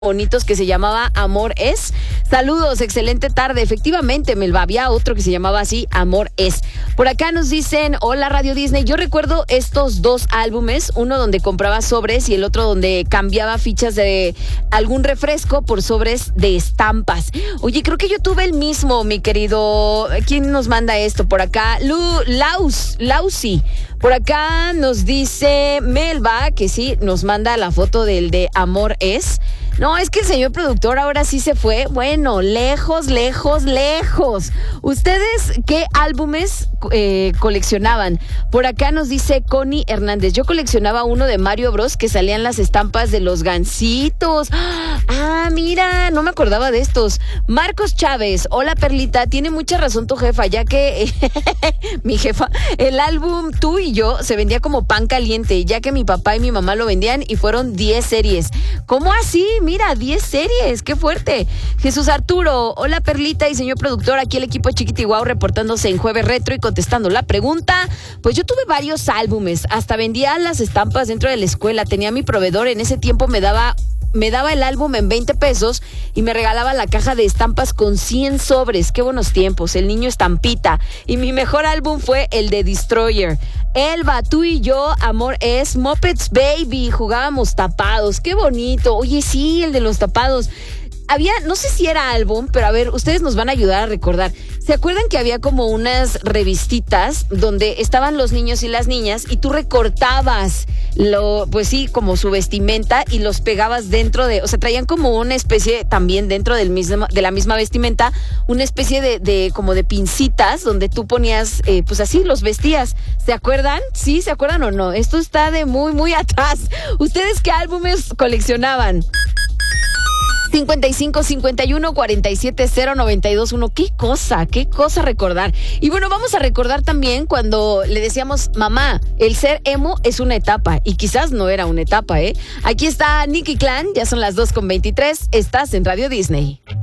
bonitos que se llamaba Amor Es. Saludos, excelente tarde. Efectivamente, Melba, había otro que se llamaba así, Amor Es. Por acá nos dicen, hola Radio Disney, yo recuerdo estos dos álbumes, uno donde compraba sobres y el otro donde cambiaba fichas de algún refresco por sobres de estampas. Oye, creo que yo tuve el mismo, mi querido. ¿Quién nos manda esto? Por acá, Lausi. Por acá nos dice Melba, que sí, nos manda la foto del de Amor Es. No, es que el señor productor ahora sí se fue, bueno, lejos. ¿Ustedes qué álbumes coleccionaban? Por acá nos dice Connie Hernández, yo coleccionaba uno de Mario Bros que salían las estampas de los gansitos. Ah, mira, no me acordaba de estos. Marcos Chávez, hola Perlita, tiene mucha razón tu jefa, ya que mi jefa, el álbum Tú y Yo se vendía como pan caliente, ya que mi papá y mi mamá lo vendían y fueron 10 series. ¿Cómo así? Mira, 10 series, qué fuerte. Jesús Arturo, hola Perlita y señor productor, aquí el equipo Chiquitiguao reportándose en Jueves Retro y contestando la pregunta. Pues yo tuve varios álbumes, hasta vendía las estampas dentro de la escuela, tenía mi proveedor, en ese tiempo me daba el álbum en 20 pesos y me regalaba la caja de estampas con 100 sobres. Qué buenos tiempos, el niño estampita. Y mi mejor álbum fue el de Destroyer. Elba, Tú y Yo, Amor Es, Muppets Baby, jugábamos tapados. Qué bonito. Oye, sí, el de los tapados. Había, no sé si era álbum, pero a ver, ustedes nos van a ayudar a recordar. ¿Se acuerdan que había como unas revistitas donde estaban los niños y las niñas y tú recortabas pues sí, como su vestimenta y los pegabas dentro de, o sea, traían como una especie también dentro de la misma vestimenta, una especie de como de pincitas donde tú ponías, pues así los vestías. ¿Se acuerdan? ¿Sí? ¿Se acuerdan o no? Esto está de muy atrás. ¿Ustedes qué álbumes coleccionaban? 55 51 47 0 92 1. Qué cosa recordar. Y bueno, vamos a recordar también cuando le decíamos, mamá, el ser emo es una etapa. Y quizás no era una etapa, ¿eh? Aquí está Nicky Clan, ya son las 2:23. Estás en Radio Disney.